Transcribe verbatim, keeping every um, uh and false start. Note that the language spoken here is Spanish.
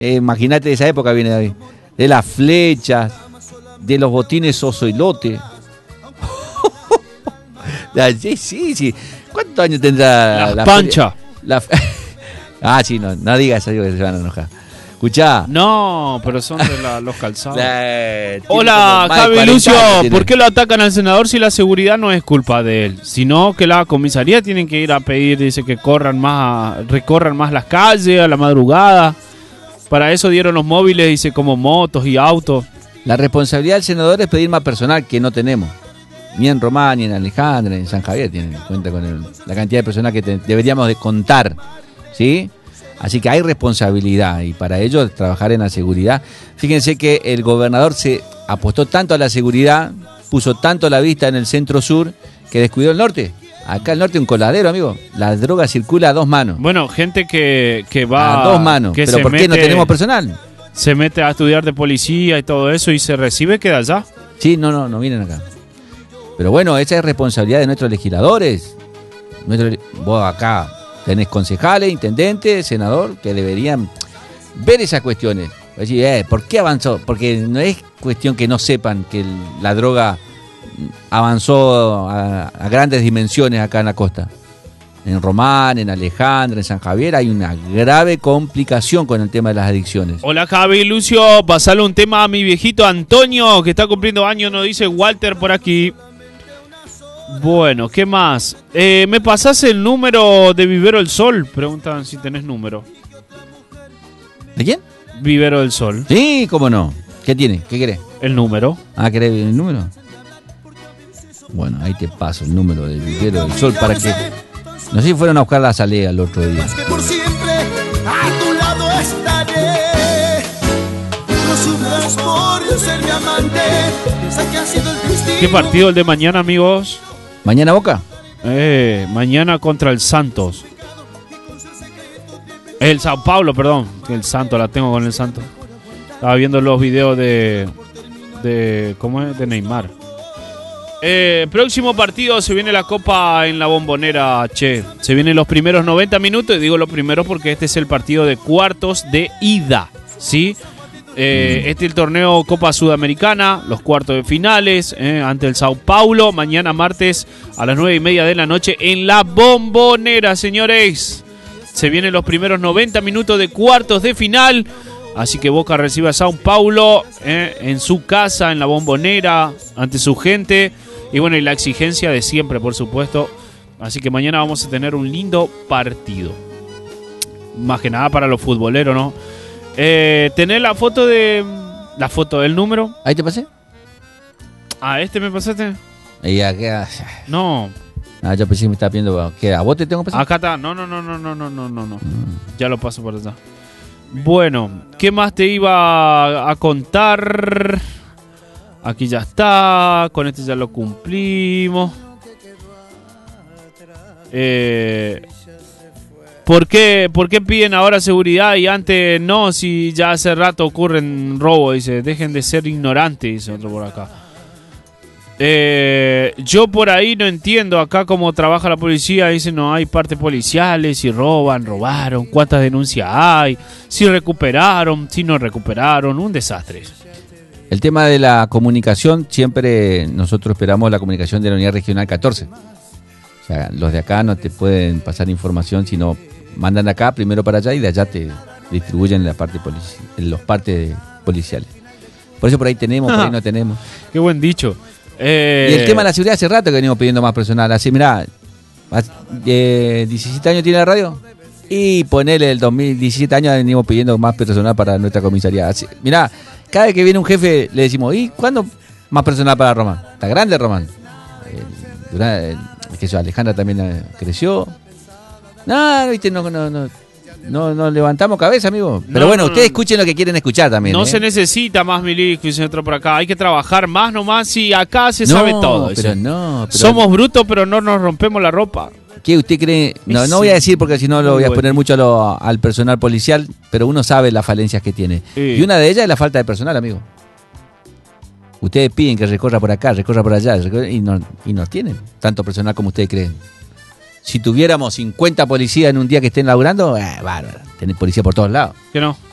Eh, Imagínate, de esa época viene David. De las flechas, de los botines Osoilote. sí, sí, sí. ¿Cuántos años tendrá la, la pancha? La... ah, sí, no, no digas eso, que se van a enojar. Escuchá. No, pero son de la, los calzados. La, Hola, Javi Lucio. ¿Por qué lo atacan al senador si la seguridad no es culpa de él? Sino que la comisaría tienen que ir a pedir, dice, que corran más, recorran más las calles a la madrugada. Para eso dieron los móviles, dice, como motos y autos. La responsabilidad del senador es pedir más personal que no tenemos. Ni en Román, ni en Alejandra, ni en San Javier tienen en cuenta con el, la cantidad de personas que te, deberíamos de contar, ¿sí? Así que hay responsabilidad y para ello trabajar en la seguridad. Fíjense que el gobernador se apostó tanto a la seguridad, puso tanto la vista en el centro sur, que descuidó el norte. Acá el norte un coladero, amigo. La droga circula a dos manos. Bueno, gente que, que va... A dos manos. Que ¿Pero por mete, qué no tenemos personal? Se mete a estudiar de policía y todo eso y se recibe, queda allá. Sí, no, no, no vienen acá. Pero bueno, esa es responsabilidad de nuestros legisladores. Nuestro, vos acá tenés concejales, intendentes, senador, que deberían ver esas cuestiones. Decir, eh, ¿por qué avanzó? Porque no es cuestión que no sepan que el, la droga avanzó a, a grandes dimensiones acá en la costa. En Román, en Alejandra, en San Javier hay una grave complicación con el tema de las adicciones. Hola Javi, Lucio, pasale un tema a mi viejito Antonio, que está cumpliendo años, nos dice Walter por aquí. Bueno, ¿qué más? Eh, ¿Me pasás el número de Vivero del Sol? Preguntan si tenés número. ¿De quién? Vivero del Sol. Sí, cómo no. ¿Qué tiene? ¿Qué querés? El número. Ah, ¿querés el número? Bueno, ahí te paso el número del Vivero del Sol para que... No sé si fueron a buscar la salida el otro día. Por siempre a tu lado estaré. No sufras por ser mi amante. Piensa que ha sido el destino. ¿Qué partido el de mañana, amigos? ¿Mañana Boca? Eh, mañana contra el Santos. El Sao Paulo, perdón. El Santos, la tengo con el Santos. Estaba viendo los videos de... de ¿cómo es? De Neymar. Eh, próximo partido, se viene la Copa en la Bombonera, che. Se vienen los primeros noventa minutos, y digo los primeros porque este es el partido de cuartos de ida, ¿sí? Eh, este es el torneo Copa Sudamericana, los cuartos de finales, eh, ante el Sao Paulo, mañana martes a las nueve y media de la noche en la Bombonera, señores. Se vienen los primeros noventa minutos de cuartos de final, así que Boca recibe a Sao Paulo eh, en su casa, en la Bombonera, ante su gente. Y bueno, y la exigencia de siempre, por supuesto. Así que mañana vamos a tener un lindo partido. Más que nada para los futboleros, ¿no? Eh, ¿Tenés la foto de... la foto del número? ¿Ahí te pasé? ¿A este me pasaste? Y acá... No. Ah, yo pensé que me estaba pidiendo... ¿Qué? ¿A vos te tengo que pasar? Acá está. No, no, no, no, no, no, no, no. Mm. Ya lo paso por allá. Bueno, ¿qué más te iba a contar? Aquí ya está, con este ya lo cumplimos. Eh, ¿por qué, ¿Por qué piden ahora seguridad y antes no? Si ya hace rato ocurren robos, dice. Dejen de ser ignorantes, dice otro por acá. Eh, yo por ahí no entiendo acá cómo trabaja la policía. Dice, no hay partes policiales, si roban, robaron, cuántas denuncias hay, si recuperaron, si no recuperaron, un desastre. El tema de la comunicación, siempre nosotros esperamos la comunicación de la Unidad Regional catorce. O sea, los de acá no te pueden pasar información, sino mandan acá, primero para allá, y de allá te distribuyen la parte polici- los partes policiales. Por eso por ahí tenemos, por ahí no tenemos. Qué buen dicho. Eh... Y el tema de la seguridad, hace rato que venimos pidiendo más personal. Así, mirá, eh, diecisiete años tiene la radio, y ponele el dos mil diecisiete años venimos pidiendo más personal para nuestra comisaría. Así, mirá, cada vez que viene un jefe le decimos, ¿y cuándo más personal para Román? Está grande Román. El, el, el, que yo, Alejandra también eh, creció. No, viste, no, no, no, no, no levantamos cabeza, amigo. Pero no, bueno, no, ustedes no. escuchen lo que quieren escuchar también. No ¿eh? se necesita más milico, dice otro por acá. Hay que trabajar más nomás y acá se no, sabe todo. Pero dice. no, pero Somos brutos, pero no nos rompemos la ropa. ¿Qué usted cree? No, no voy a decir porque si no lo voy a exponer mucho a lo, al personal policial, pero uno sabe las falencias que tiene. Sí. Y una de ellas es la falta de personal, amigo. Ustedes piden que recorra por acá, recorra por allá, recorra, y no, y no tienen tanto personal como ustedes creen. Si tuviéramos cincuenta policías en un día que estén laburando, eh, bárbaro, tenés policía por todos lados. ¿Qué no?